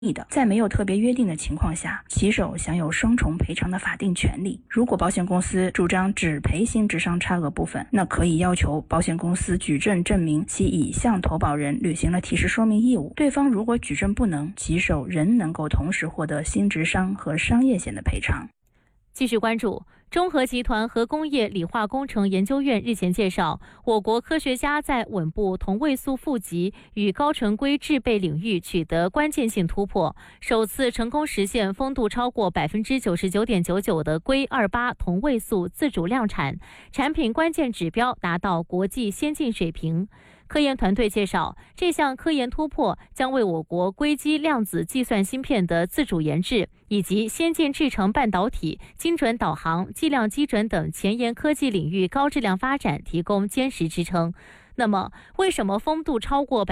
的，在没有特别约定的情况下，骑手享有双重赔偿的法定权利。如果保险公司主张只赔新职伤差额部分，那可以要求保险公司举证证明其已向投保人履行了提示说明义务。对方如果举证不能，骑手仍能够同时获得新职伤和商业险的赔偿。 继续关注，中核集团核工业理化工程研究院日前介绍，我国科学家在稳步同位素负极与高纯硅制备领域取得关键性突破，首次成功实现风度超过 99.99% 的硅28同位素自主量产，产品关键指标达到国际先进水平。科研团队介绍，这项科研突破将为我国硅基量子计算芯片的自主研制以及先进制程半导体、精准导航、计量基准等前沿科技领域高质量发展提供坚实支撑。那么，为什么风度超过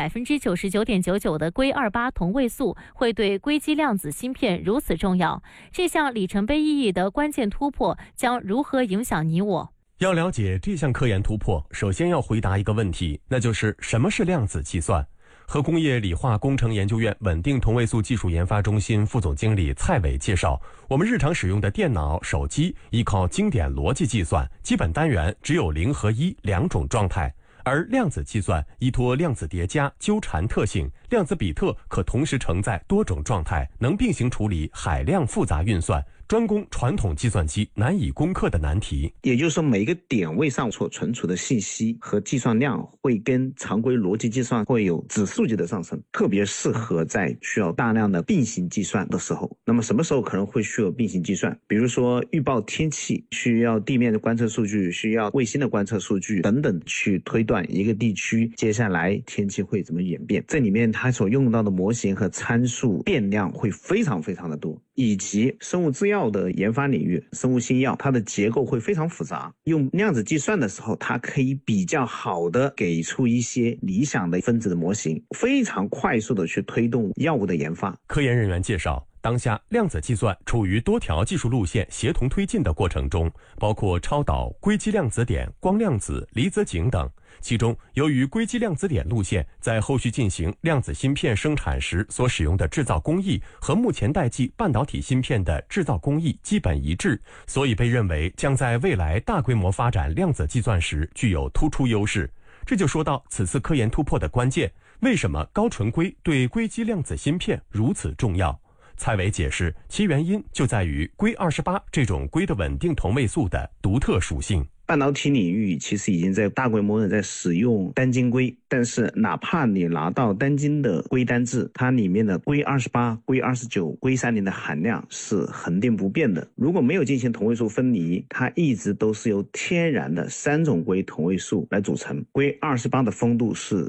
99.99% 的硅28同位素会对硅基量子芯片如此重要？这项里程碑意义的关键突破将如何影响你我？ 要了解这项科研突破，首先要回答一个问题，那就是什么是量子计算？核工业理化工程研究院稳定同位素技术研发中心副总经理蔡伟介绍，我们日常使用的电脑、手机依靠经典逻辑计算，基本单元只有0和1两种状态，而量子计算依托量子叠加、纠缠特性，量子比特可同时承载多种状态，能并行处理海量复杂运算，专攻传统计算机难以攻克的难题。 也就是说，每一个点位上所存储的信息和计算量会跟常规逻辑计算会有指数级的上升，特别适合在需要大量的并行计算的时候。那么什么时候可能会需要并行计算？比如说预报天气，需要地面的观测数据，需要卫星的观测数据等等，去推断一个地区接下来天气会怎么演变。这里面它所用到的模型和参数变量会非常非常的多，以及生物制药的研发领域，生物新药它的结构会非常复杂，用量子计算的时候，它可以比较好的给出一些理想的分子的模型，非常快速的去推动药物的研发。 科研人员介绍，当下量子计算处于多条技术路线协同推进的过程中，包括超导、硅基量子点、光量子、离子井等。其中，由于硅基量子点路线在后续进行量子芯片生产时所使用的制造工艺和目前代际半导体芯片的制造工艺基本一致，所以被认为将在未来大规模发展量子计算时具有突出优势。这就说到此次科研突破的关键，为什么高纯硅对硅基量子芯片如此重要？蔡伟解释，其原因就在于硅28这种硅的稳定同位素的独特属性。 半导体领域其实已经在大规模的在使用单晶硅，但是哪怕你拿到单晶的硅单质，它里面的硅28、硅29、硅30的含量是恒定不变的。如果没有进行同位素分离，它一直都是由天然的3种硅同位素来组成。硅28的风度是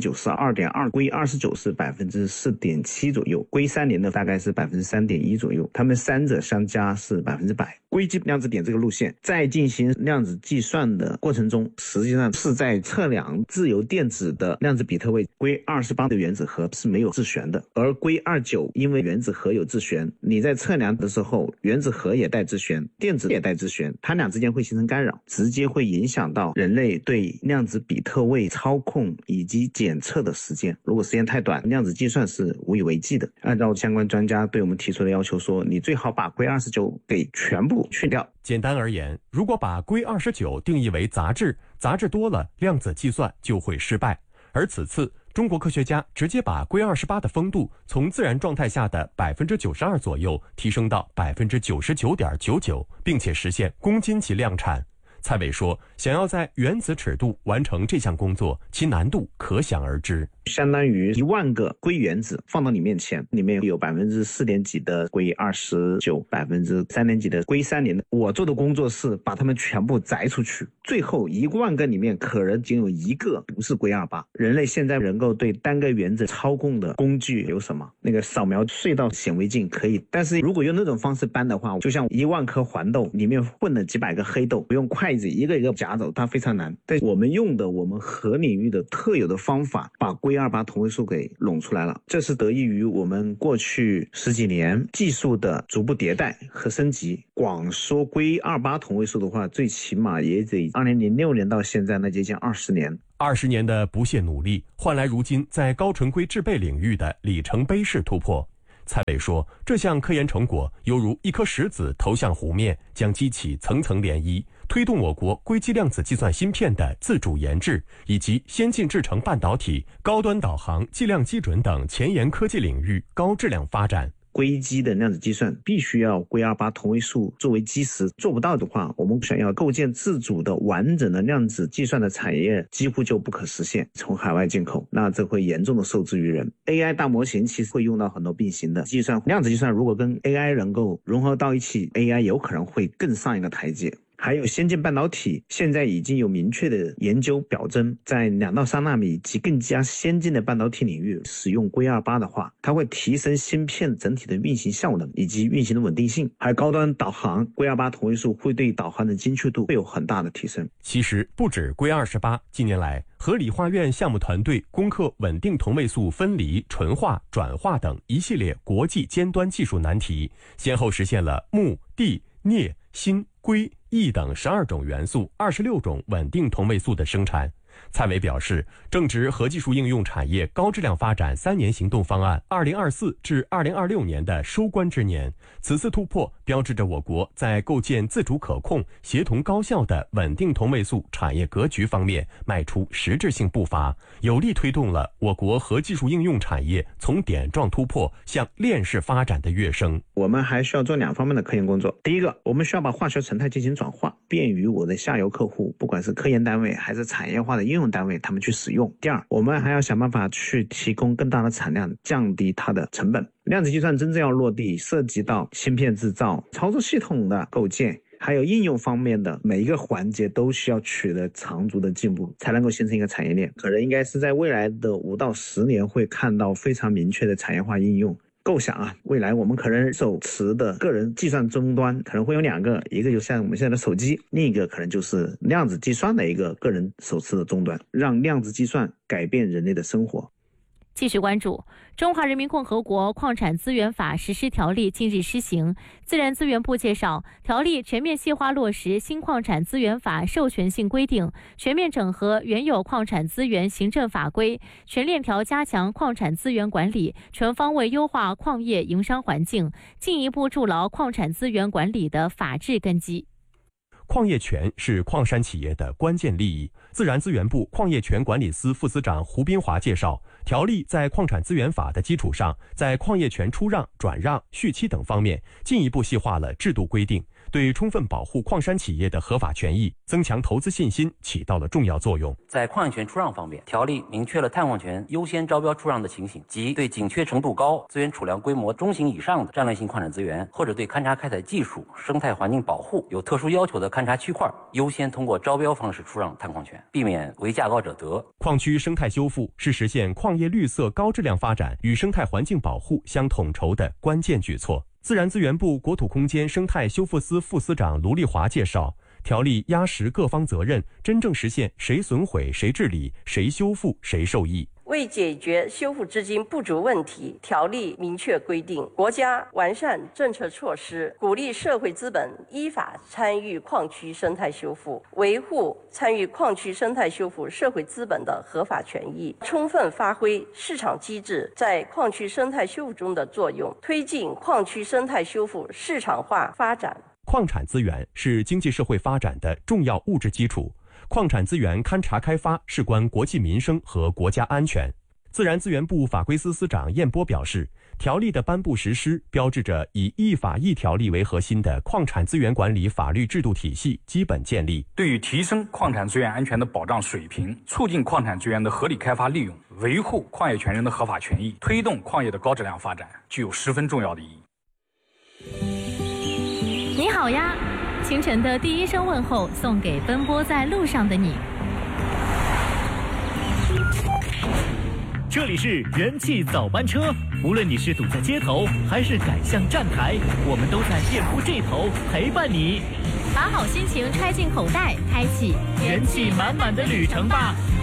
92.2%， 硅29是 4.7% 左右，硅30的大概是 3.1% 左右，它们三者相加是 100%。硅基量子点这个路线在进行量子计算的过程中，实际上是在测量自由电子的量子比特位。硅28的原子核是没有自旋的，而硅29因为原子核有自旋，你在测量的时候原子核也带自旋，电子也带自旋，它俩之间会形成干扰，直接会影响到人类对量子比特位操控以及检测的时间。如果时间太短，量子计算是无以为继的。按照相关专家对我们提出的要求说，你最好把硅29给全部去掉。 简单而言，如果把硅29定义为杂质，杂质多了，量子计算就会失败。而此次中国科学家直接把硅28的风度从自然状态下的 92% 左右提升到 99.99%， 并且实现公斤级量产。蔡伟说，想要在原子尺度完成这项工作，其难度可想而知。 相当于1万个硅原子放到你面前，里面有4点几的硅29%、3点几的硅30的。我做的工作是把它们全部摘出去，最后1万个里面可能仅有1个不是硅28。人类现在能够对单个原子操控的工具有什么？那个扫描隧道显微镜可以，但是如果用那种方式搬的话，就像1万颗黄豆里面混了几百个黑豆，不用筷子一个一个夹走，它非常难。但我们用的我们核领域的特有的方法，把硅28同位素给拢出来了，这是得益于我们过去10几年技术的逐步迭代和升级。光说硅28同位素的话，最起码也得2006年到现在，那接近20年。 20年的不懈努力，换来如今在高纯硅制备领域的里程碑式突破。 蔡伟说，这项科研成果犹如一颗石子投向湖面，将激起层层涟漪，推动我国硅基量子计算芯片的自主研制，以及先进制程半导体、高端导航、计量基准等前沿科技领域高质量发展。 硅基的量子计算必须要硅28同位素作为基石，做不到的话，我们想要构建自主的完整的量子计算的产业几乎就不可实现。从海外进口，那这会严重的受制于人。AI 大模型其实会用到很多并行的计算，量子计算如果跟 AI 能够融合到一起， AI 有可能会更上一个台阶。还有先进半导体，现在已经有明确的研究表征，在2到3纳米及更加先进的半导体领域使用硅28的话，它会提升芯片整体的运行效能以及运行的稳定性。还有高端导航，硅28同位素会对导航的精确度会有很大的提升。 其实不止硅28，近年来和理化院项目团队攻克稳定同位素分离、纯化、转化等一系列国际尖端技术难题，先后实现了钼、锑、镍、锌、硅、铱等12种元素、26种稳定同位素的生产。蔡伟表示，正值核技术应用产业高质量发展3年行动方案2024至2026年的收官之年，此次突破标志着我国在构建自主可控、协同高效的稳定同位素产业格局方面迈出实质性步伐，有力推动了我国核技术应用产业从点状突破向链式发展的跃升。 我们还需要做2方面的科研工作。第一个，我们需要把化学成态进行转化，便于我的下游客户，不管是科研单位还是产业化的应用单位，他们去使用。第二，我们还要想办法去提供更大的产量，降低它的成本。量子计算真正要落地，涉及到芯片制造、操作系统的构建，还有应用方面的每一个环节都需要取得长足的进步，才能够形成一个产业链。可能应该是在未来的5到10年会看到非常明确的产业化应用。构想啊，未来我们可能手持的个人计算终端可能会有2个，一个就像我们现在的手机，另一个可能就是量子计算的一个个人手持的终端，让量子计算改变人类的生活。 继续关注，中华人民共和国矿产资源法实施条例近日施行。自然资源部介绍，条例全面细化落实新矿产资源法授权性规定，全面整合原有矿产资源行政法规，全链条加强矿产资源管理，全方位优化矿业营商环境，进一步筑牢矿产资源管理的法治根基。 矿业权是矿山企业的关键利益。自然资源部矿业权管理司副司长胡斌华介绍，条例在矿产资源法的基础上，在矿业权出让、转让、续期等方面进一步细化了制度规定，对充分保护矿山企业的合法权益、增强投资信心起到了重要作用。 在矿业权出让方面，条例明确了探矿权优先招标出让的情形，即对紧缺程度高、资源储量规模中型以上的战略性矿产资源，或者对勘察开采技术、生态环境保护有特殊要求的勘察区块，优先通过招标方式出让探矿权，避免为价高者得。 矿区生态修复是实现矿业绿色高质量发展与生态环境保护相统筹的关键举措。自然资源部国土空间生态修复司副司长卢丽华介绍，条例压实各方责任，真正实现谁损毁谁治理，谁修复谁受益。 为解决修复资金不足问题，条例明确规定，国家完善政策措施，鼓励社会资本依法参与矿区生态修复，维护参与矿区生态修复社会资本的合法权益，充分发挥市场机制在矿区生态修复中的作用，推进矿区生态修复市场化发展。 矿产资源是经济社会发展的重要物质基础，矿产资源勘察开发事关国计民生和国家安全。自然资源部法规司司长燕波表示，条例的颁布实施标志着以一法一条例为核心的矿产资源管理法律制度体系基本建立， 对于提升矿产资源安全的保障水平，促进矿产资源的合理开发利用，维护矿业权人的合法权益，推动矿业的高质量发展，具有十分重要的意义。 你好呀，清晨的第一声问候送给奔波在路上的你。 这里是元气早班车，无论你是堵在街头还是赶向站台，我们都在店铺这头陪伴你。 把好心情揣进口袋，开启元气满满的旅程吧。